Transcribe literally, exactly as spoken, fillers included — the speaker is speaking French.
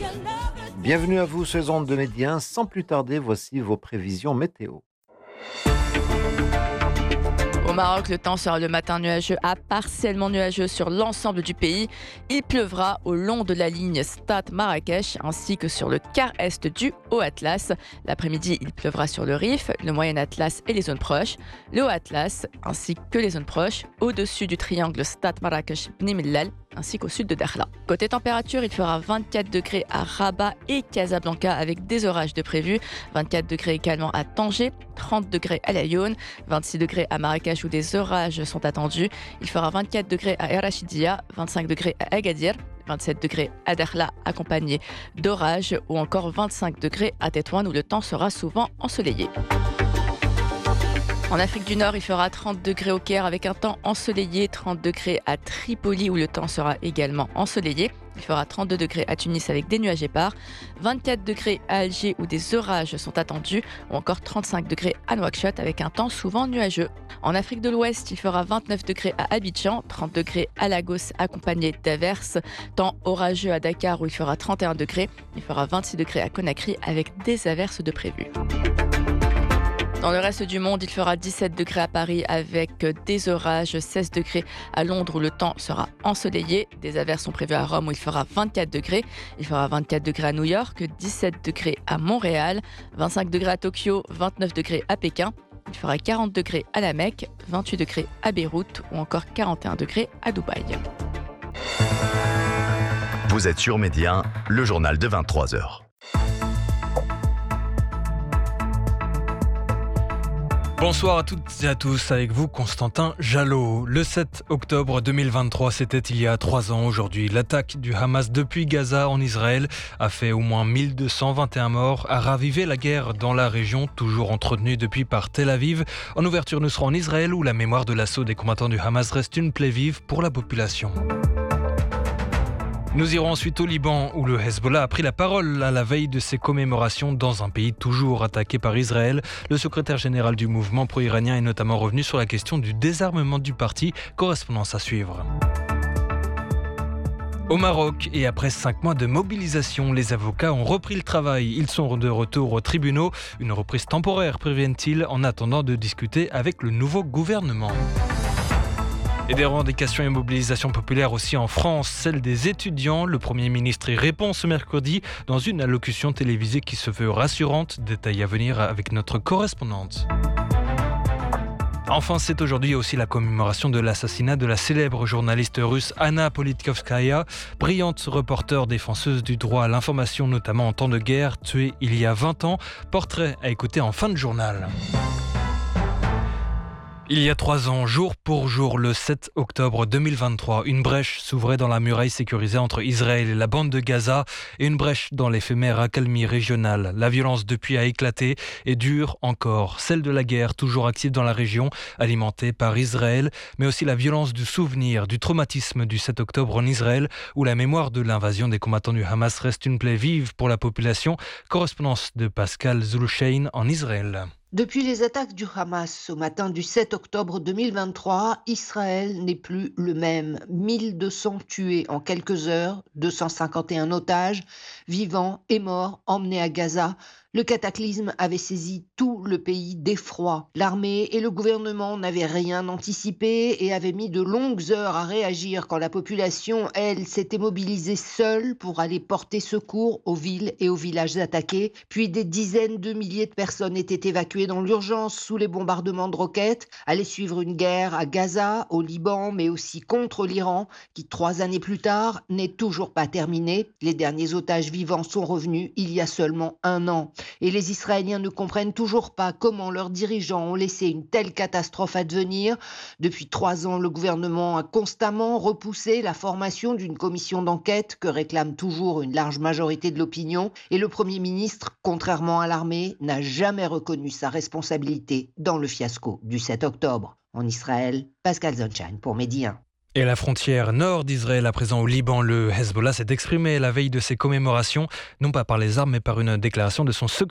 Bienvenue à vous, ces ondes de Médien. Sans plus tarder, voici vos prévisions météo. Au Maroc, le temps sera le matin nuageux à partiellement nuageux sur l'ensemble du pays. Il pleuvra au long de la ligne Stade-Marrakech ainsi que sur le quart est du Haut-Atlas. L'après-midi, il pleuvra sur le Rif, le Moyen-Atlas et les zones proches. Le Haut-Atlas ainsi que les zones proches au-dessus du triangle Stade-Marrakech-Bni Mellal ainsi qu'au sud de Dakhla. Côté température, il fera vingt-quatre degrés à Rabat et Casablanca avec des orages de prévus, vingt-quatre degrés également à Tanger, trente degrés à Laayoune, vingt-six degrés à Marrakech où des orages sont attendus. Il fera vingt-quatre degrés à El Rachidia, vingt-cinq degrés à Agadir, vingt-sept degrés à Dakhla accompagné d'orages ou encore vingt-cinq degrés à Tétouan où le temps sera souvent ensoleillé. En Afrique du Nord, il fera trente degrés au Caire avec un temps ensoleillé, trente degrés à Tripoli où le temps sera également ensoleillé. Il fera trente-deux degrés à Tunis avec des nuages épars, vingt-quatre degrés à Alger où des orages sont attendus ou encore trente-cinq degrés à Nouakchott avec un temps souvent nuageux. En Afrique de l'Ouest, il fera vingt-neuf degrés à Abidjan, trente degrés à Lagos accompagné d'averses, temps orageux à Dakar où il fera trente et un degrés, il fera vingt-six degrés à Conakry avec des averses de prévues. Dans le reste du monde, il fera dix-sept degrés à Paris avec des orages, seize degrés à Londres où le temps sera ensoleillé. Des averses sont prévues à Rome où il fera vingt-quatre degrés. Il fera vingt-quatre degrés à New York, dix-sept degrés à Montréal, vingt-cinq degrés à Tokyo, vingt-neuf degrés à Pékin. Il fera quarante degrés à la Mecque, vingt-huit degrés à Beyrouth ou encore quarante et un degrés à Dubaï. Vous êtes sur Médien, le journal de vingt-trois heures. Bonsoir à toutes et à tous, avec vous Constantin Jalot. Le sept octobre deux mille vingt-trois, c'était il y a trois ans aujourd'hui. L'attaque du Hamas depuis Gaza en Israël a fait au moins mille deux cent vingt et un morts, a ravivé la guerre dans la région, toujours entretenue depuis par Tel Aviv. En ouverture, nous serons en Israël où la mémoire de l'assaut des combattants du Hamas reste une plaie vive pour la population. Nous irons ensuite au Liban où le Hezbollah a pris la parole à la veille de ses commémorations dans un pays toujours attaqué par Israël. Le secrétaire général du mouvement pro-iranien est notamment revenu sur la question du désarmement du parti. Correspondance à suivre. Au Maroc, et après cinq mois de mobilisation, les avocats ont repris le travail. Ils sont de retour aux tribunaux. Une reprise temporaire, préviennent-ils, en attendant de discuter avec le nouveau gouvernement. Et des revendications et mobilisations populaires aussi en France, celle des étudiants. Le Premier ministre y répond ce mercredi dans une allocution télévisée qui se veut rassurante. Détail à venir avec notre correspondante. Enfin, c'est aujourd'hui aussi la commémoration de l'assassinat de la célèbre journaliste russe Anna Politkovskaya, brillante reporter défenseuse du droit à l'information, notamment en temps de guerre, tuée il y a vingt ans. Portrait à écouter en fin de journal. Il y a trois ans, jour pour jour, le sept octobre deux mille vingt-trois, une brèche s'ouvrait dans la muraille sécurisée entre Israël et la bande de Gaza et une brèche dans l'éphémère accalmie régionale. La violence depuis a éclaté et dure encore. Celle de la guerre, toujours active dans la région, alimentée par Israël, mais aussi la violence du souvenir, du traumatisme du sept octobre en Israël, où la mémoire de l'invasion des combattants du Hamas reste une plaie vive pour la population. Correspondance de Pascal Zulushain en Israël. Depuis les attaques du Hamas au matin du sept octobre deux mille vingt-trois, Israël n'est plus le même. mille deux cents tués en quelques heures, deux cent cinquante et un otages, vivants et morts, emmenés à Gaza. Le cataclysme avait saisi tout le pays d'effroi. L'armée et le gouvernement n'avaient rien anticipé et avaient mis de longues heures à réagir quand la population, elle, s'était mobilisée seule pour aller porter secours aux villes et aux villages attaqués. Puis des dizaines de milliers de personnes étaient évacuées dans l'urgence sous les bombardements de roquettes. Allait suivre une guerre à Gaza, au Liban, mais aussi contre l'Iran, qui trois années plus tard n'est toujours pas terminée. Les derniers otages vivants sont revenus il y a seulement un an. Et les Israéliens ne comprennent toujours pas comment leurs dirigeants ont laissé une telle catastrophe advenir. Depuis trois ans, le gouvernement a constamment repoussé la formation d'une commission d'enquête que réclame toujours une large majorité de l'opinion. Et le Premier ministre, contrairement à l'armée, n'a jamais reconnu sa responsabilité dans le fiasco du sept octobre. En Israël, Pascal Zonshine pour Médien. Et la frontière nord d'Israël, à présent au Liban, le Hezbollah s'est exprimé la veille de ces commémorations, non pas par les armes, mais par une déclaration de son secrétaire